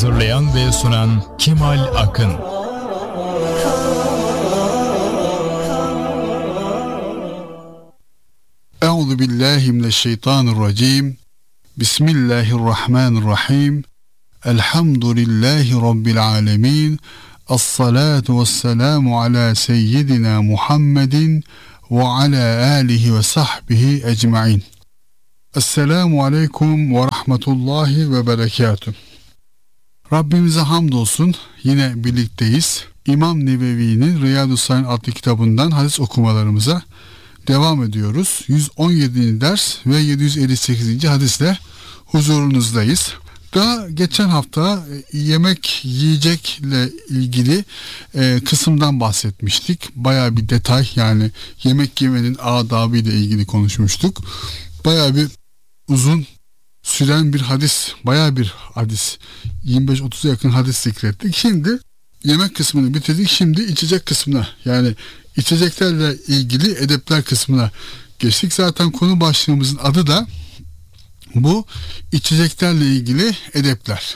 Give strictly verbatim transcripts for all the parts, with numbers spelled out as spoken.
Hazırlayan ve sunan Kemal Akın. Euzu billahi mineşşeytanirracim. Bismillahirrahmanirrahim. Elhamdülillahi rabbil alamin. Essalatu vesselamu ala seyyidina Muhammedin ve ala alihi ve sahbihi ecmaîn. Esselamu aleyküm ve rahmetullahi ve berekatuhu. Rabbimize hamdolsun, yine birlikteyiz. İmam Nevevi'nin Riyadü's-Sâlihîn adlı kitabından hadis okumalarımıza devam ediyoruz. yüz on yedinci ders ve yedi yüz elli sekizinci hadisle huzurunuzdayız. Daha geçen hafta yemek yiyecekle ilgili e, kısımdan bahsetmiştik. Bayağı bir detay, yani yemek yemenin adabı ile ilgili konuşmuştuk. Bayağı bir uzun süren bir hadis, bayağı bir hadis, yirmi beş otuza yakın hadis zikrettik. Şimdi yemek kısmını bitirdik. Şimdi içecek kısmına, yani içeceklerle ilgili edepler kısmına geçtik. Zaten konu başlığımızın adı da bu, içeceklerle ilgili edepler.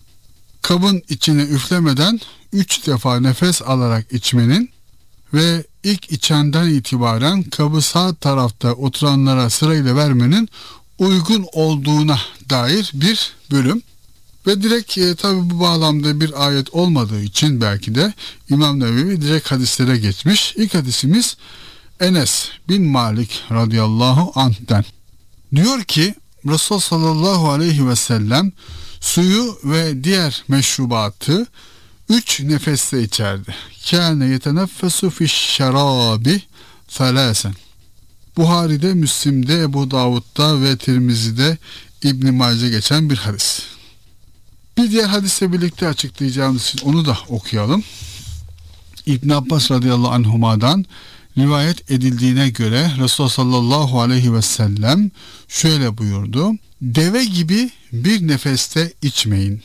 Kabın içine üflemeden üç defa nefes alarak içmenin ve ilk içenden itibaren kabı sağ tarafta oturanlara sırayla vermenin uygun olduğuna dair bir bölüm. Ve direkt e, tabi bu bağlamda bir ayet olmadığı için belki de İmam Nevevi direkt hadislere geçmiş. İlk hadisimiz Enes bin Malik radıyallahu anh'ten. Diyor ki Resul sallallahu aleyhi ve sellem suyu ve diğer meşrubatı üç nefeste içerdi. Kâne yeteneffesu fiş şerabi felâsen. Buhari'de, Müslim'de, Ebu Davud'da ve Tirmizi'de, İbn-i Mace geçen bir hadis. Bir diğer hadisle birlikte açıklayacağımız için onu da okuyalım. İbn Abbas radıyallahu anhuma'dan rivayet edildiğine göre Resulullah sallallahu aleyhi ve sellem şöyle buyurdu: deve gibi bir nefeste içmeyin.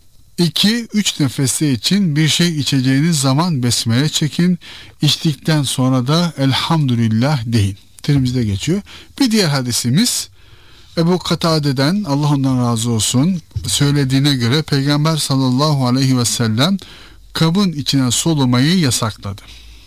İki, üç nefeste için bir şey içeceğiniz zaman besmele çekin. İçtikten sonra da elhamdülillah deyin. Tirmizide geçiyor. Bir diğer hadisimiz Ebu Katade'den, Allah ondan razı olsun, söylediğine göre Peygamber sallallahu aleyhi ve sellem kabın içine solumayı yasakladı.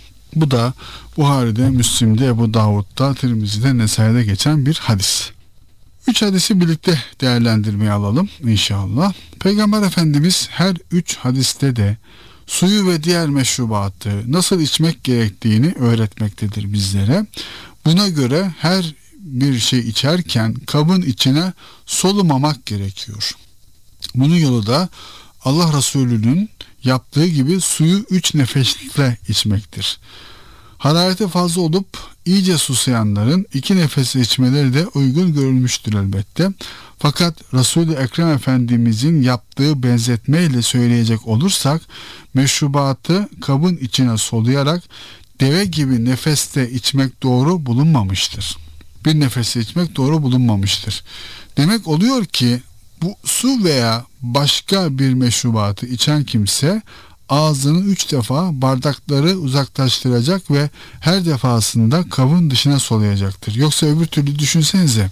Bu da Buhari'de, Müslim'de, Ebu Davud'da, Tirmizi'de, Nesai'de geçen bir hadis. Üç hadisi birlikte değerlendirmeye alalım inşallah. Peygamber Efendimiz her üç hadiste de suyu ve diğer meşrubatı nasıl içmek gerektiğini öğretmektedir bizlere. Buna göre her bir şey içerken kabın içine solumamak gerekiyor. Bunun yolu da Allah Resulü'nün yaptığı gibi suyu üç nefesle içmektir. Harareti fazla olup iyice susayanların iki nefesle içmeleri de uygun görülmüştür elbette. Fakat Resul-i Ekrem Efendimizin yaptığı benzetmeyle söyleyecek olursak, meşrubatı kabın içine soluyarak deve gibi nefeste içmek doğru bulunmamıştır. Bir nefeste içmek doğru bulunmamıştır. Demek oluyor ki bu su veya başka bir meşrubatı içen kimse ağzını üç defa bardakları uzaklaştıracak ve her defasında kabın dışına solayacaktır. Yoksa öbür türlü düşünsenize,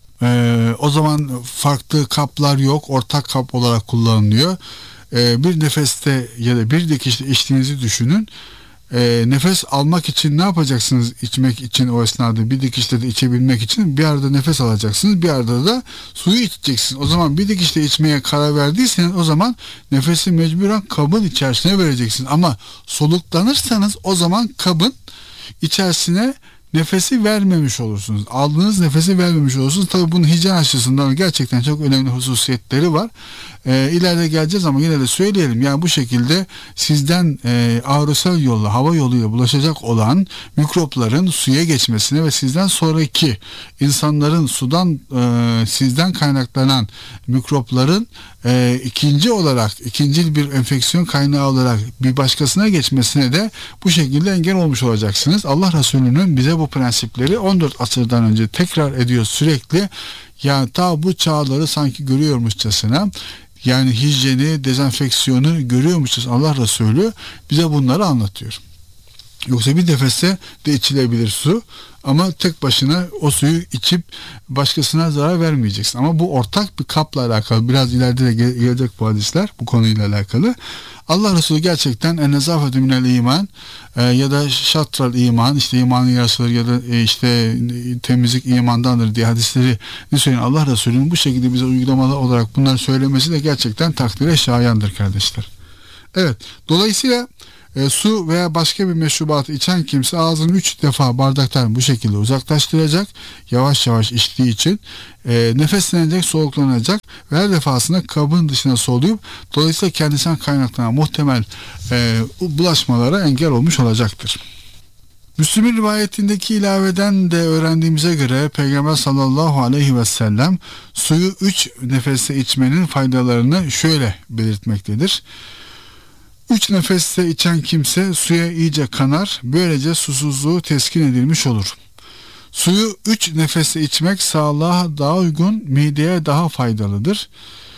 ee, o zaman farklı kaplar yok, ortak kap olarak kullanılıyor. Ee, bir nefeste ya da bir dikişte içtiğinizi düşünün. E, nefes almak için ne yapacaksınız? İçmek için o esnada bir dikişte de içebilmek için bir arada nefes alacaksınız, bir arada da suyu içeceksiniz. O zaman bir dikişte içmeye karar verdiyseniz o zaman nefesi mecburen kabın içerisine vereceksiniz. Ama soluklanırsanız o zaman kabın içerisine nefesi vermemiş olursunuz. Aldığınız nefesi vermemiş olursunuz. Tabii bunun hijyen açısından gerçekten çok önemli hususiyetleri var. Ee, ileride geleceğiz ama yine de söyleyelim. Yani bu şekilde sizden e, aerosol yolla, hava yoluyla bulaşacak olan mikropların suya geçmesine ve sizden sonraki insanların sudan e, sizden kaynaklanan mikropların e, ikinci olarak, ikinci bir enfeksiyon kaynağı olarak bir başkasına geçmesine de bu şekilde engel olmuş olacaksınız. Allah Resulü'nün bize bu prensipleri on dört asırdan önce tekrar ediyor sürekli. Yani ta bu çağları sanki görüyormuşçasına, yani hijyeni, dezenfeksiyonu görüyormuşuz, Allah Resulü bize bunları anlatıyor. Yoksa bir nefeste de içilebilir su ama tek başına o suyu içip başkasına zarar vermeyeceksin. Ama bu ortak bir kapla alakalı, biraz ileride de gelecek bu hadisler bu konuyla alakalı. Allah Resulü gerçekten en nezafetü minel iman e, ya da şatral iman, işte imanın yarısıdır ya da e, işte temizlik imandandır diye hadisleri ne söyleyin, Allah Resulü'nün bu şekilde bize uygulamalı olarak bunları söylemesi de gerçekten takdire şayandır kardeşler. Evet, dolayısıyla E, su veya başka bir meşrubatı içen kimse ağzını üç defa bardaktan bu şekilde uzaklaştıracak. Yavaş yavaş içtiği için e, nefeslenecek, soluklanacak ve her defasında kabın dışına soluyup dolayısıyla kendisinden kaynaklanan muhtemel e, bulaşmalara engel olmuş olacaktır. Müslüm'ün rivayetindeki ilaveden de öğrendiğimize göre Peygamber sallallahu aleyhi ve sellem suyu üç nefeste içmenin faydalarını şöyle belirtmektedir. Üç nefeste içen kimse suya iyice kanar, böylece susuzluğu teskin edilmiş olur. Suyu üç nefeste içmek sağlığa daha uygun, mideye daha faydalıdır.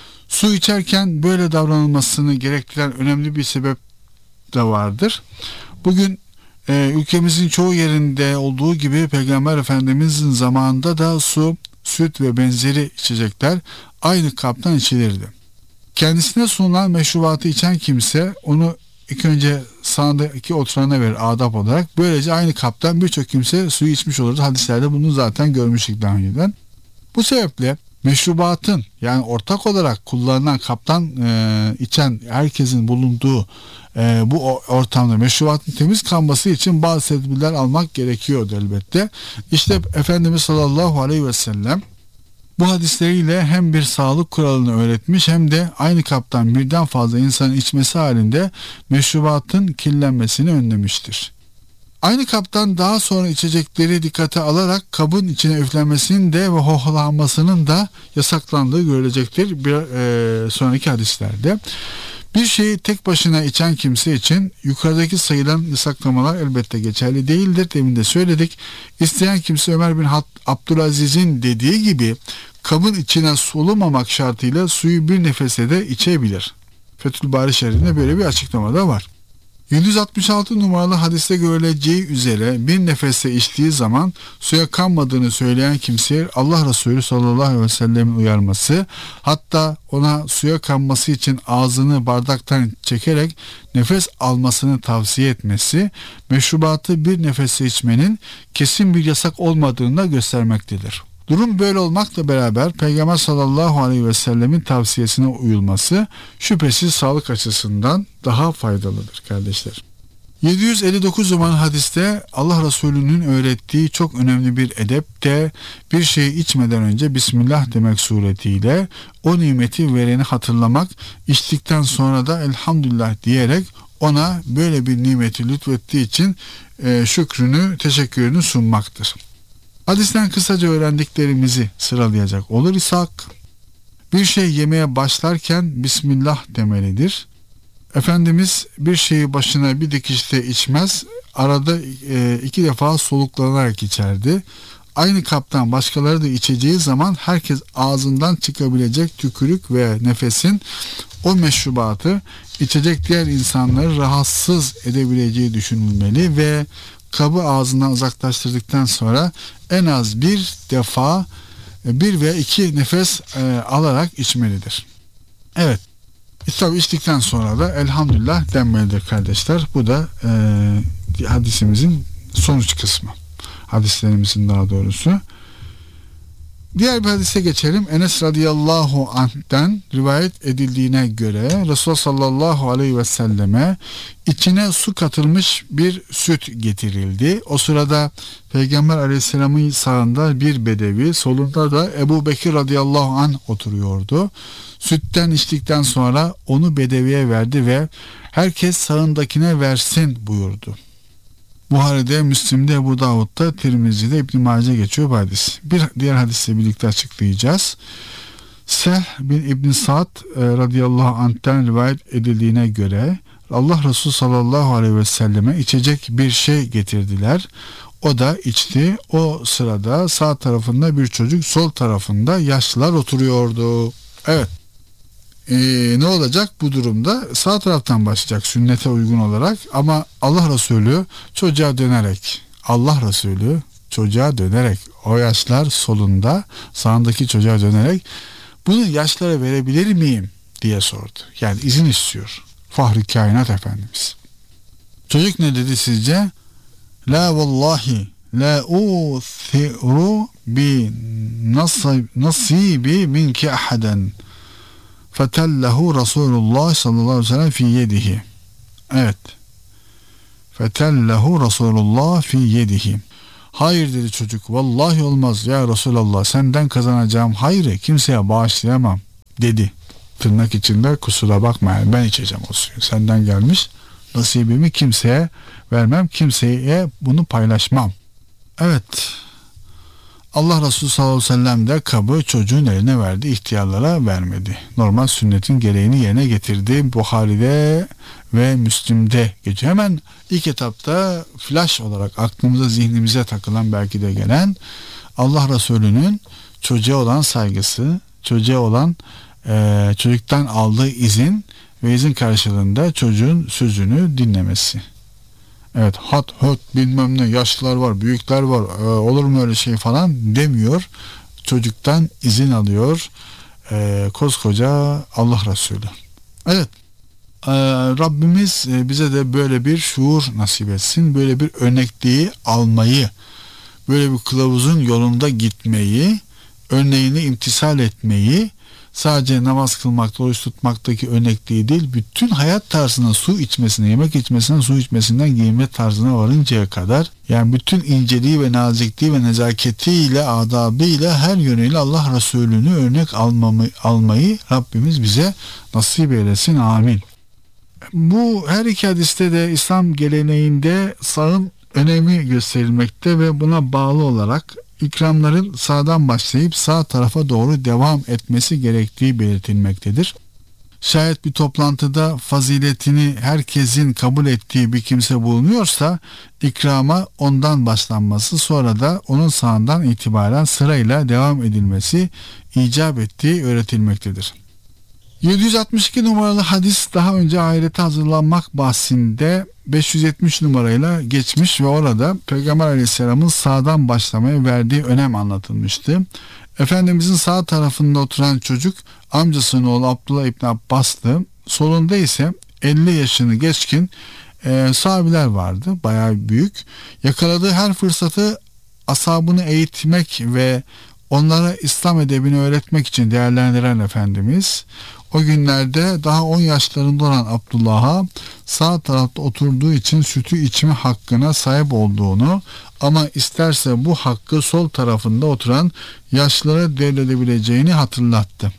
Su içerken böyle davranılmasını gerektiren önemli bir sebep de vardır. Bugün e, ülkemizin çoğu yerinde olduğu gibi Peygamber Efendimizin zamanında da su, süt ve benzeri içecekler aynı kaptan içilirdi. Kendisine sunulan meşrubatı içen kimse onu ilk önce sağındaki oturana verir adap olarak. Böylece aynı kaptan birçok kimse suyu içmiş olurdu. Hadislerde bunu zaten görmüştük daha önceden. Bu sebeple meşrubatın, yani ortak olarak kullanılan kaptan e, içen herkesin bulunduğu e, bu ortamda meşrubatın temiz kalması için bazı tedbirler almak gerekiyordu elbette. İşte Efendimiz sallallahu aleyhi ve sellem bu hadisleriyle hem bir sağlık kuralını öğretmiş hem de aynı kaptan birden fazla insanın içmesi halinde meşrubatın kirlenmesini önlemiştir. Aynı kaptan daha sonra içecekleri dikkate alarak kabın içine üflenmesinin de ve hohlanmasının da yasaklandığı görülecektir bir e, sonraki hadislerde. Bir şeyi tek başına içen kimse için yukarıdaki sayılan yasaklamalar elbette geçerli değildir. Demin de söyledik. İsteyen kimse Ömer bin Abdülaziz'in dediği gibi kabın içine solumamak şartıyla suyu bir nefese de içebilir. Fethül Bari şerhinde böyle bir açıklama da var. yüz yüz altmış altı numaralı hadiste görüleceği üzere bir nefeste içtiği zaman suya kanmadığını söyleyen kimseye Allah Resulü sallallahu aleyhi ve sellemin uyarması, hatta ona suya kanması için ağzını bardaktan çekerek nefes almasını tavsiye etmesi, meşrubatı bir nefeste içmenin kesin bir yasak olmadığını da göstermektedir. Durum böyle olmakla beraber Peygamber sallallahu aleyhi ve sellemin tavsiyesine uyulması şüphesiz sağlık açısından daha faydalıdır kardeşler. yedi yüz elli dokuz numaralı hadiste Allah Resulü'nün öğrettiği çok önemli bir edep de bir şeyi içmeden önce Bismillah demek suretiyle o nimeti vereni hatırlamak, içtikten sonra da elhamdülillah diyerek ona böyle bir nimeti lütfettiği için e, şükrünü, teşekkürünü sunmaktır. Hadisten kısaca öğrendiklerimizi sıralayacak olur isek, bir şey yemeye başlarken Bismillah demelidir. Efendimiz bir şeyi başına bir dikişte içmez, arada e, iki defa soluklanarak içerdi. Aynı kaptan başkaları da içeceği zaman herkes ağzından çıkabilecek tükürük ve nefesin o meşrubatı içecek diğer insanları rahatsız edebileceği düşünülmeli ve kabı ağzından uzaklaştırdıktan sonra en az bir defa bir veya iki nefes e, alarak içmelidir. Evet. Tabi içtikten sonra da elhamdülillah denmelidir kardeşler. Bu da e, hadisimizin sonuç kısmı. Hadislerimizin daha doğrusu. Diğer bir hadise geçelim. Enes radıyallahu anh'ten rivayet edildiğine göre Resulullah sallallahu aleyhi ve selleme içine su katılmış bir süt getirildi. O sırada Peygamber aleyhisselamın sağında bir bedevi, solunda da Ebu Bekir radıyallahu anh oturuyordu. Sütten içtikten sonra onu bedeviye verdi ve herkes sağındakine versin buyurdu. Buhari'de, Müslim'de, Ebu Davud'da, Tirmizi'de, İbn-i Mace geçiyor bu hadis. Bir diğer hadisle birlikte açıklayacağız. Sehl bin İbn Sa'd e, radıyallahu anh'ten rivayet edildiğine göre Allah Resulü sallallahu aleyhi ve selleme içecek bir şey getirdiler. O da içti. O sırada sağ tarafında bir çocuk, sol tarafında yaşlılar oturuyordu. Evet. Ee, ne olacak bu durumda? Sağ taraftan başlayacak sünnete uygun olarak, ama Allah Resulü çocuğa dönerek Allah Resulü çocuğa dönerek o yaşlar solunda sağındaki çocuğa dönerek bunu yaşlara verebilir miyim diye sordu. Yani izin istiyor. Fahri Kainat Efendimiz. Çocuk ne dedi sizce? La vallahi la uthiru bi nasibi minki ahaden fetellehu Resulullah sallallahu aleyhi ve sellem fi yedihi. Evet. Fetellehu Resulullah fi yedihi. Hayır dedi çocuk. Vallahi olmaz ya Resulallah, senden kazanacağım hayrı kimseye bağışlayamam dedi. Tırnak içinde kusura bakma, yani ben içeceğim o suyu. Senden gelmiş, nasibimi kimseye vermem, kimseye bunu paylaşmam. Evet. Allah Resulü sallallahu aleyhi ve sellem de kabı çocuğun eline verdi, ihtiyarlara vermedi. Normal sünnetin gereğini yerine getirdi. Buhari'de ve Müslim'de geçiyor. Hemen ilk etapta flash olarak aklımıza, zihnimize takılan, belki de gelen Allah Resulü'nün çocuğa olan saygısı, çocuğa olan e, çocuktan aldığı izin ve izin karşılığında çocuğun sözünü dinlemesi. Evet, hat hot bilmem ne, yaşlılar var, büyükler var, ee, olur mu öyle şey falan demiyor. Çocuktan izin alıyor ee, koskoca Allah Resulü. Evet, ee, Rabbimiz bize de böyle bir şuur nasip etsin, böyle bir örnekliği almayı, böyle bir kılavuzun yolunda gitmeyi, örneğini imtisal etmeyi, sadece namaz kılmakta, oruç tutmaktaki örnekliği değil, bütün hayat tarzına, su içmesine, yemek içmesinden, su içmesinden giyinme tarzına varıncaya kadar, yani bütün inceliği ve nazikliği ve nezaketiyle, adabıyla, her yönüyle Allah Resulü'nü örnek almamı, almayı Rabbimiz bize nasip eylesin. Amin. Bu her iki hadiste de İslam geleneğinde sağın önemi gösterilmekte ve buna bağlı olarak ikramların sağdan başlayıp sağ tarafa doğru devam etmesi gerektiği belirtilmektedir. Şayet bir toplantıda faziletini herkesin kabul ettiği bir kimse bulunuyorsa ikrama ondan başlanması, sonra da onun sağından itibaren sırayla devam edilmesi icap ettiği öğretilmektedir. yedi yüz altmış iki numaralı hadis daha önce ahirete hazırlanmak bahsinde beş yüz yetmiş numarayla geçmiş ve orada Peygamber Aleyhisselam'ın sağdan başlamaya verdiği önem anlatılmıştı. Efendimizin sağ tarafında oturan çocuk amcasının oğlu Abdullah İbni Abbas'tı. Solunda ise elli yaşını geçkin e, sahabiler vardı, bayağı büyük. Yakaladığı her fırsatı ashabını eğitmek ve onlara İslam edebini öğretmek için değerlendiren Efendimiz, o günlerde daha on yaşlarında olan Abdullah'a sağ tarafta oturduğu için sütü içme hakkına sahip olduğunu, ama isterse bu hakkı sol tarafında oturan yaşlılara devredebileceğini hatırlattı.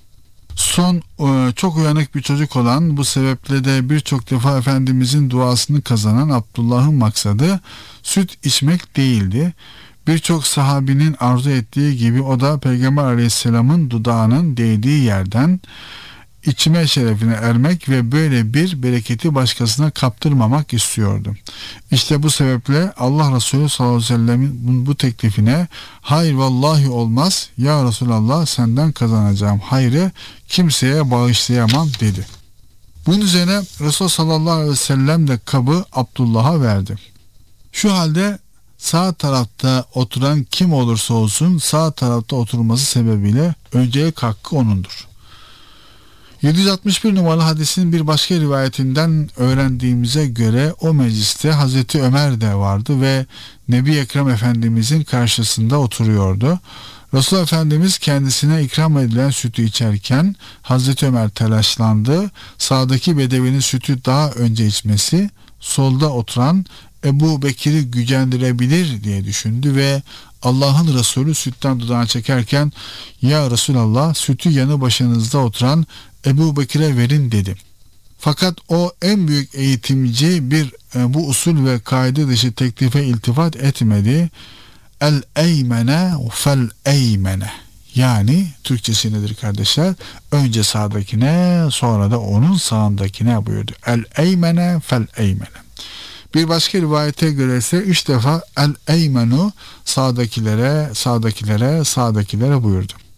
Son çok uyanık bir çocuk olan, bu sebeple de birçok defa Efendimizin duasını kazanan Abdullah'ın maksadı süt içmek değildi. Birçok sahabinin arzu ettiği gibi o da Peygamber Aleyhisselam'ın dudağının değdiği yerden içme şerefine ermek ve böyle bir bereketi başkasına kaptırmamak istiyordu. İşte bu sebeple Allah Resulü sallallahu aleyhi ve sellem'in bu teklifine hayır vallahi olmaz ya Resulallah, senden kazanacağım hayrı kimseye bağışlayamam dedi. Bunun üzerine Resul sallallahu aleyhi ve sellem de kabı Abdullah'a verdi. Şu halde sağ tarafta oturan kim olursa olsun sağ tarafta oturması sebebiyle öncelik hakkı onundur. yedi yüz altmış bir numaralı hadisin bir başka rivayetinden öğrendiğimize göre o mecliste Hazreti Ömer de vardı ve Nebi Ekrem Efendimizin karşısında oturuyordu. Resul Efendimiz kendisine ikram edilen sütü içerken Hazreti Ömer telaşlandı. Sağdaki bedevinin sütü daha önce içmesi, solda oturan Ebu Bekir'i gücendirebilir diye düşündü ve Allah'ın Resulü sütten dudağını çekerken ya Resulallah, sütü yanı başınızda oturan Ebu Bekir'e verin dedi. Fakat o en büyük eğitimci bir e, bu usul ve kaide dışı teklife iltifat etmedi. El eymene fel eymene, yani Türkçesi nedir kardeşler? Önce sağdakine, sonra da onun sağındakine buyurdu. El eymene fel eymene. Bir başka rivayete göre ise üç defa el eymenu, sağdakilere, sağdakilere, sağdakilere buyurdu.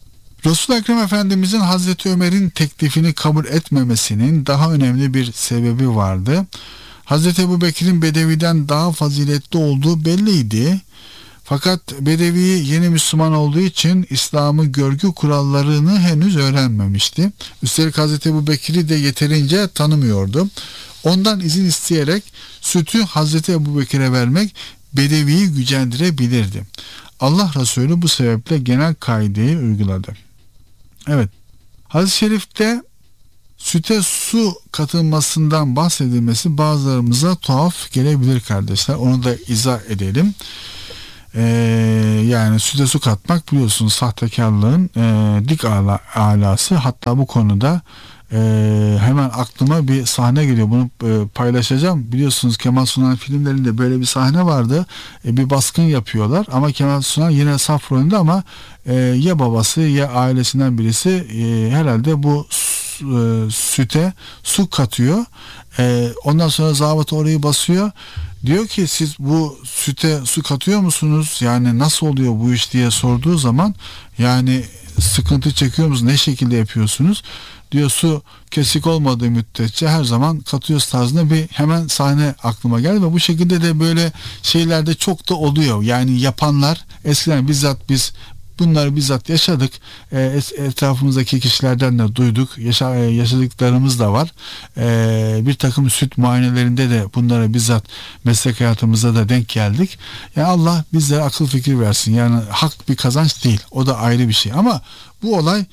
Resul-i Ekrem Efendimizin Hazreti Ömer'in teklifini kabul etmemesinin daha önemli bir sebebi vardı. Hazreti Ebubekir'in Bedevi'den daha faziletli olduğu belliydi. Fakat Bedevi yeni Müslüman olduğu için İslam'ın görgü kurallarını henüz öğrenmemişti. Üstelik Hazreti Ebubekir'i de yeterince tanımıyordu. Ondan izin isteyerek sütü Hazreti Ebubekir'e vermek Bedevi'yi gücendirebilirdi. Allah Resulü bu sebeple genel kaideyi uyguladı. Evet, hadis-i şerifte süte su katılmasından bahsedilmesi bazılarımıza tuhaf gelebilir kardeşler. Onu da izah edelim. Ee, yani süte su katmak biliyorsunuz sahtekarlığın e, dik ala, alası. Hatta bu konuda e, hemen aklıma bir sahne geliyor. Bunu e, paylaşacağım. Biliyorsunuz Kemal Sunal filmlerinde böyle bir sahne vardı. E, bir baskın yapıyorlar ama Kemal Sunal yine saf rolünde ama e, ya babası ya ailesinden birisi e, herhalde bu e, süte su katıyor. E, ondan sonra zabıta orayı basıyor. Diyor ki siz bu süte su katıyor musunuz? Yani nasıl oluyor bu iş diye sorduğu zaman yani sıkıntı çekiyor musunuz? Ne şekilde yapıyorsunuz? Diyor su kesik olmadığı müddetçe her zaman katıyoruz tarzında bir hemen sahne aklıma geldi ve bu şekilde de böyle şeylerde çok da oluyor. Yani yapanlar eskiden bizzat biz bunları bizzat yaşadık. E, etrafımızdaki kişilerden de duyduk. Yaşa, yaşadıklarımız da var. E, bir takım süt muayenelerinde de bunlara bizzat meslek hayatımızda da denk geldik. Yani Allah bizlere akıl fikir versin. Yani hak bir kazanç değil. O da ayrı bir şey. Ama bu olay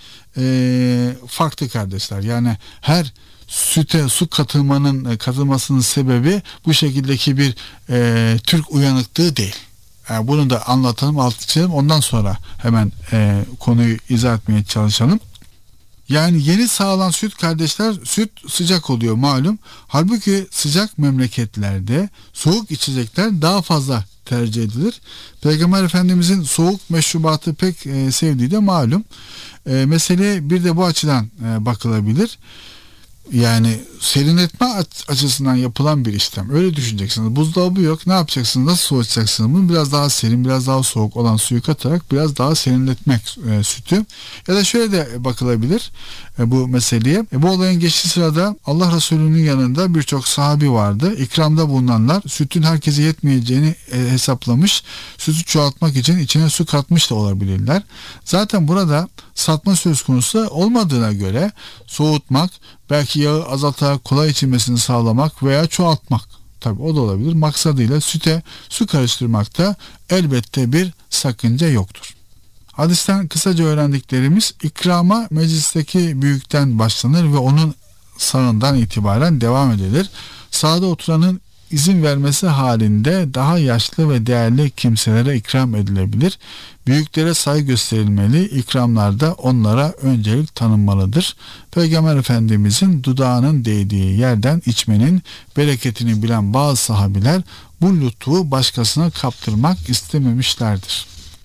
e, farklı kardeşler. Yani her süte su katılmanın katılmasının sebebi bu şekildeki bir e, Türk uyanıklığı değil. Yani bunu da anlatalım, altı çizelim. Ondan sonra hemen e, konuyu izah etmeye çalışalım. Yani yeni sağlanan süt kardeşler, süt sıcak oluyor malum. Halbuki sıcak memleketlerde soğuk içecekler daha fazla tercih edilir. Peygamber Efendimizin soğuk meşrubatı pek e, sevdiği de malum. E, mesele bir de bu açıdan e, bakılabilir. Yani serinletme açısından yapılan bir işlem. Öyle düşüneceksiniz. Buzdolabı yok. Ne yapacaksınız? Nasıl soğutacaksınız? Bunu biraz daha serin, biraz daha soğuk olan suyu katarak biraz daha serinletmek e, sütü. Ya da şöyle de bakılabilir e, bu meseleye. E, bu olayın geçtiği sırada Allah Resulü'nün yanında birçok sahabi vardı. İkramda bulunanlar sütün herkese yetmeyeceğini e, hesaplamış. Sütü çoğaltmak için içine su katmış da olabilirler. Zaten burada satma söz konusu olmadığına göre soğutmak, belki yağı azaltarak kolay içilmesini sağlamak veya çoğaltmak. Tabii o da olabilir. Maksadıyla süte su karıştırmakta elbette bir sakınca yoktur. Hadisten kısaca öğrendiklerimiz ikrama meclisteki büyükten başlanır ve onun sağından itibaren devam edilir. Sağda oturanın izin vermesi halinde daha yaşlı ve değerli kimselere ikram edilebilir. Büyüklere saygı gösterilmeli, ikramlarda onlara öncelik tanınmalıdır. Peygamber Efendimizin dudağının değdiği yerden içmenin bereketini bilen bazı sahabiler bu lütfu başkasına kaptırmak istememişlerdir.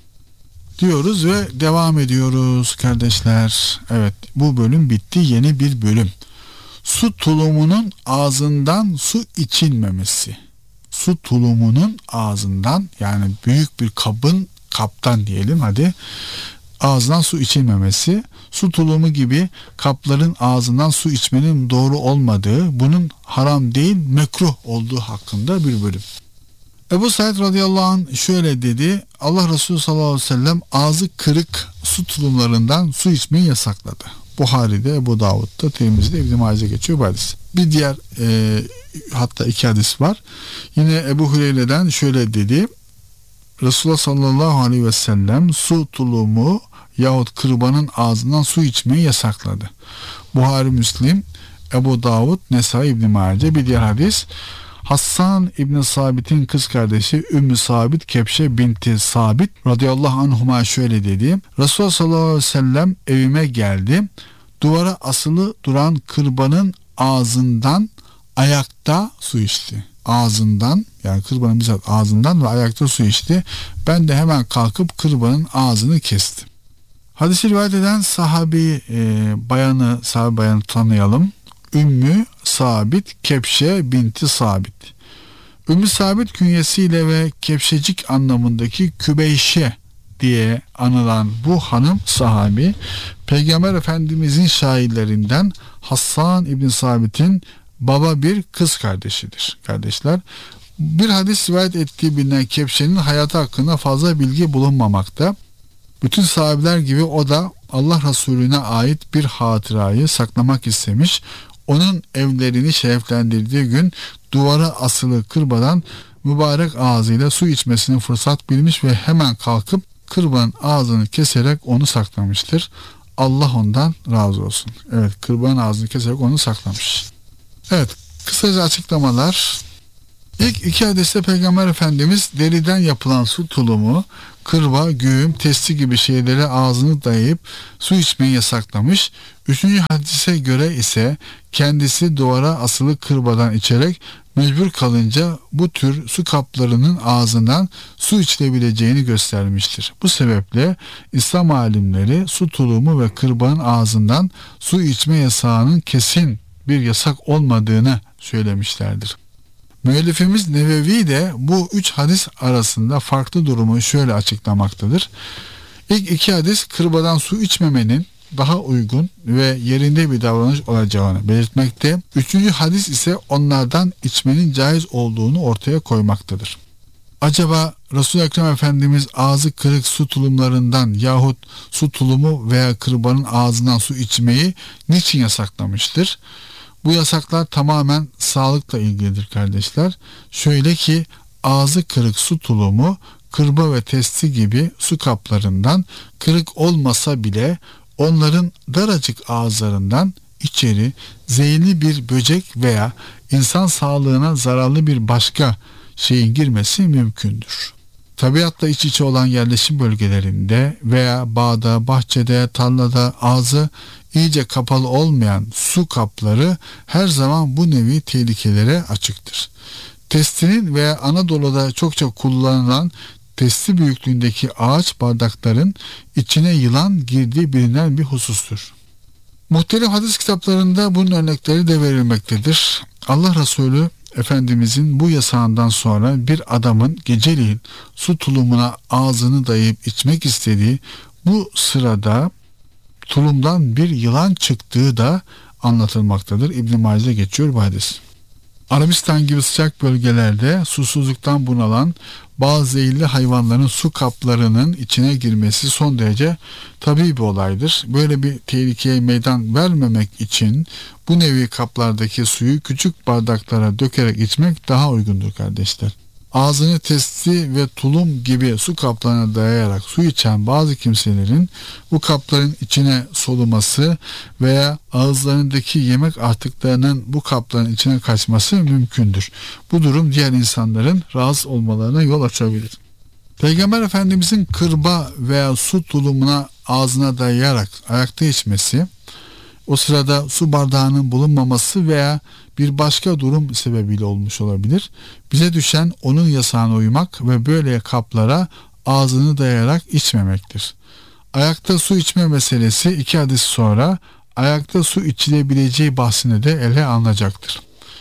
Diyoruz ve devam ediyoruz kardeşler. Evet, bu bölüm bitti, yeni bir bölüm. Su tulumunun ağzından su içilmemesi. Su tulumunun ağzından, yani büyük bir kabın, kaptan diyelim hadi, ağzından su içilmemesi. Su tulumu gibi kapların ağzından su içmenin doğru olmadığı, bunun haram değil mekruh olduğu hakkında bir bölüm. Ebu Said radıyallahu anh şöyle dedi: Allah Resulü sallallahu aleyhi ve sellem ağzı kırık su tulumlarından su içmeyi yasakladı. Buhari'de, Ebu Davud'da, Tirmizi'de, İbn-i Mace geçiyor bu hadis. Bir diğer e, hatta iki hadis var. Yine Ebu Hureyre'den şöyle dedi: Resulullah sallallahu aleyhi ve sellem su tulumu yahut kırbanın ağzından su içmeyi yasakladı. Buhari, Müslim, Ebu Davud, Nesai, İbn-i Mace. Bir diğer hadis, Hassan İbn-i Sabit'in kız kardeşi Ümmü Sabit Kepşe binti Sabit radıyallahu anhuma şöyle dedi: Resulullah sallallahu aleyhi ve sellem evime geldi. Duvara asılı duran kırbanın ağzından ayakta su içti. Ağzından, yani kırbanın bizzat ağzından ve ayakta su içti. Ben de hemen kalkıp kırbanın ağzını kestim. Hadisi rivayet eden sahabi e, bayanı, sahabi bayanı tanıyalım. Ümmü Sabit Kepşe binti Sabit. Ümmü Sabit künyesiyle ve kepşecik anlamındaki Kübeyşe diye anılan bu hanım sahabi Peygamber Efendimizin şairlerinden Hassan İbn Sabit'in baba bir kız kardeşidir kardeşler. Bir hadis rivayet ettiği bilinen Kepşe'nin hayatı hakkında fazla bilgi bulunmamakta. Bütün sahabeler gibi o da Allah Resulüne ait bir hatırayı saklamak istemiş. Onun evlerini şereflendirdiği gün duvara asılı kırbadan mübarek ağzıyla su içmesini fırsat bilmiş ve hemen kalkıp kırbanın ağzını keserek onu saklamıştır. Allah ondan razı olsun. Evet, kırbanın ağzını keserek onu saklamış. Evet, kısaca açıklamalar. İlk iki hadiste Peygamber Efendimiz deriden yapılan su tulumu, kırba, güğüm, testi gibi şeylere ağzını dayayıp su içmeyi yasaklamış. Üçüncü hadise göre ise kendisi duvara asılı kırbadan içerek mecbur kalınca bu tür su kaplarının ağzından su içilebileceğini göstermiştir. Bu sebeple İslam alimleri su tulumu ve kırbanın ağzından su içme yasağının kesin bir yasak olmadığını söylemişlerdir. Müellifimiz Nevevi de bu üç hadis arasında farklı durumu şöyle açıklamaktadır. İlk iki hadis kırbadan su içmemenin daha uygun ve yerinde bir davranış olacağını belirtmekte. Üçüncü hadis ise onlardan içmenin caiz olduğunu ortaya koymaktadır. Acaba Resul-i Ekrem Efendimiz ağzı kırık su tulumlarından yahut su tulumu veya kırbanın ağzından su içmeyi niçin yasaklamıştır? Bu yasaklar tamamen sağlıkla ilgilidir kardeşler. Şöyle ki ağzı kırık su tulumu, kırba ve testi gibi su kaplarından kırık olmasa bile onların daracık ağızlarından içeri zehirli bir böcek veya insan sağlığına zararlı bir başka şeyin girmesi mümkündür. Tabiatla iç içe olan yerleşim bölgelerinde veya bağda, bahçede, tarlada ağzı iyice kapalı olmayan su kapları her zaman bu nevi tehlikelere açıktır. Testinin veya Anadolu'da çokça kullanılan testi büyüklüğündeki ağaç bardakların içine yılan girdiği bilinen bir husustur. Muhtelif hadis kitaplarında bunun örnekleri de verilmektedir. Allah Resulü Efendimizin bu yasağından sonra bir adamın geceliğin su tulumuna ağzını dayayıp içmek istediği bu sırada tulumdan bir yılan çıktığı da anlatılmaktadır. İbn-i Mace'de geçiyor bu hadis. Arabistan gibi sıcak bölgelerde susuzluktan bunalan bazı zehirli hayvanların su kaplarının içine girmesi son derece tabii bir olaydır. Böyle bir tehlikeye meydan vermemek için bu nevi kaplardaki suyu küçük bardaklara dökerek içmek daha uygundur kardeşler. Ağzını testi ve tulum gibi su kaplarına dayayarak su içen bazı kimselerin bu kapların içine soluması veya ağızlarındaki yemek artıklarının bu kapların içine kaçması mümkündür. Bu durum diğer insanların rahatsız olmalarına yol açabilir. Peygamber Efendimizin kırba veya su tulumuna ağzına dayayarak ayakta içmesi, o sırada su bardağının bulunmaması veya bir başka durum sebebiyle olmuş olabilir. Bize düşen onun yasağına uymak ve böyle kaplara ağzını dayayarak içmemektir. Ayakta su içme meselesi iki hadis sonra ayakta su içilebileceği bahsine de ele alınacaktır.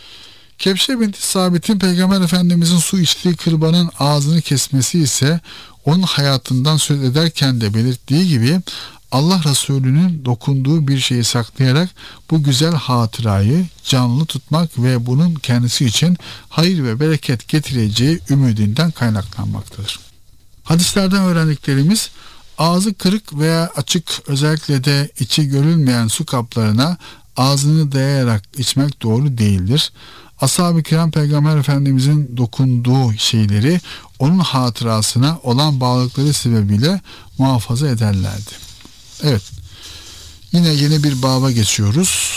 Kepşe binti Sabit'in Peygamber Efendimizin su içtiği kırbanın ağzını kesmesi ise onun hayatından söz ederken de belirttiği gibi Allah Resulü'nün dokunduğu bir şeyi saklayarak bu güzel hatırayı canlı tutmak ve bunun kendisi için hayır ve bereket getireceği ümidinden kaynaklanmaktadır. Hadislerden öğrendiklerimiz ağzı kırık veya açık, özellikle de içi görülmeyen su kaplarına ağzını dayayarak içmek doğru değildir. Ashab-ı kiram Peygamber Efendimizin dokunduğu şeyleri onun hatırasına olan bağlılıkları sebebiyle muhafaza ederlerdi. Evet, yine yeni bir baba geçiyoruz.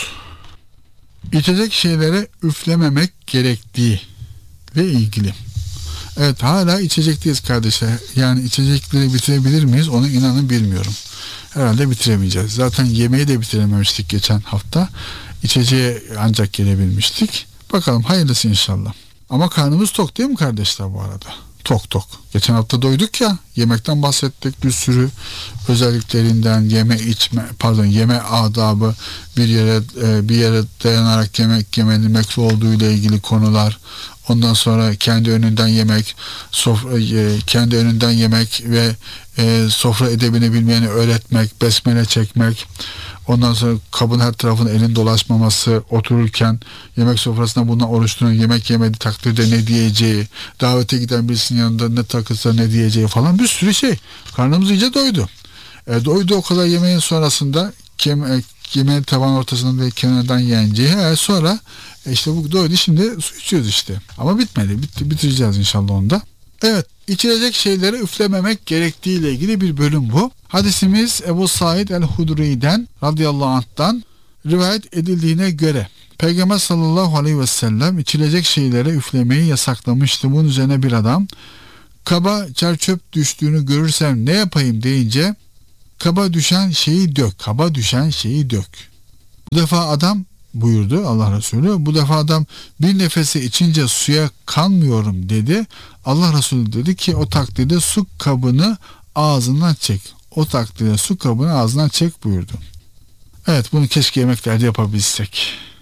İçecek şeylere üflememek gerektiği ile ilgili. Evet, hala içecekteyiz kardeşler. Yani içecekleri bitirebilir miyiz? Onu inanın bilmiyorum. Herhalde bitiremeyeceğiz. Zaten yemeği de bitirememiştik geçen hafta. İçeceğe ancak gelebilmiştik. Bakalım hayırlısı inşallah. Ama karnımız tok değil mi kardeşler bu arada? Tok tok. Geçen hafta doyduk ya, yemekten bahsettik, bir sürü özelliklerinden, yeme içme pardon yeme adabı, bir yere bir yere dayanarak yemek yemenin mekruh olduğu ile ilgili konular. Ondan sonra kendi önünden yemek, sofra, kendi önünden yemek ve e, sofra edebini bilmeyeni öğretmek, besmele çekmek, ondan sonra kabın her tarafına elin dolaşmaması, otururken yemek sofrasında bundan oruçlunun yemek yemediği takdirde ne diyeceği, davete giden birisinin yanında ne takılsa ne diyeceği falan, bir sürü şey. Karnımız iyice doydu. E, doydu o kadar yemeğin sonrasında kem, e, yemeğin taban ortasından ve kenardan yeneceği. E, sonra e, işte bu doydu, şimdi su içiyoruz işte. Ama bitmedi. Bitti, bitireceğiz inşallah onu da. Evet, içilecek şeyleri üflememek gerektiği ile ilgili bir bölüm bu. Hadisimiz Ebu Said el-Hudri'den radıyallahu anh'tan rivayet edildiğine göre Peygamber sallallahu aleyhi ve sellem içilecek şeyleri üflemeyi yasaklamıştı. Bunun üzerine bir adam kaba çerçöp düştüğünü görürsem ne yapayım deyince kaba düşen şeyi dök, kaba düşen şeyi dök. Bu defa adam buyurdu Allah Resulü. Bu defa adam bir nefesi içince suya kanmıyorum dedi. Allah Resulü dedi ki o takdirde su kabını ağzından çek. O takdirde su kabını ağzından çek buyurdu. Evet, bunu keşke yemeklerde yapabilsek.